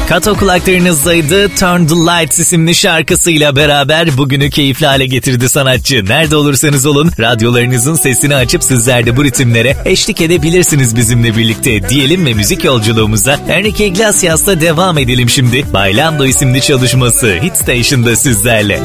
Kato kulaklarınızdaydı. Turn the Lights isimli şarkısıyla beraber bugünü keyifli hale getirdi sanatçı. Nerede olursanız olun radyolarınızın sesini açıp sizler de bu ritimlere eşlik edebilirsiniz bizimle birlikte diyelim ve müzik yolculuğumuza Enrique Iglesias'la devam edelim şimdi. Bailando isimli çalışması Hit Station'da sizlerle.